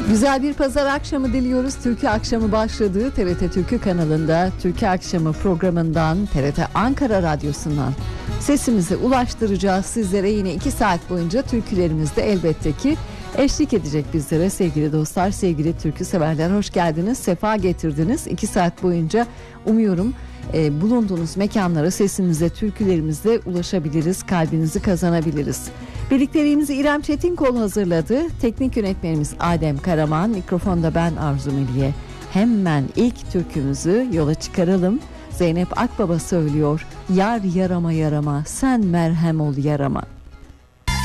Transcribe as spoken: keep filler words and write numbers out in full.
Güzel bir pazar akşamı diliyoruz. Türkü akşamı başladı. T R T Türkü kanalında Türkü akşamı programından, T R T Ankara Radyosu'ndan sesimizi ulaştıracağız. Sizlere yine iki saat boyunca türkülerimizde elbette ki eşlik edecek bizlere sevgili dostlar, sevgili türkü severler. Hoş geldiniz, sefa getirdiniz. iki saat boyunca umuyorum e, bulunduğunuz mekanlara sesimizle, türkülerimizle ulaşabiliriz, kalbinizi kazanabiliriz. Birlikteliğimizi İrem Çetinkol hazırladı. Teknik yönetmenimiz Adem Karaman, mikrofonda ben Arzu Milliye. Hemen ilk türkümüzü yola çıkaralım. Zeynep Akbaba söylüyor. Yar yarama yarama, sen merhem ol yarama.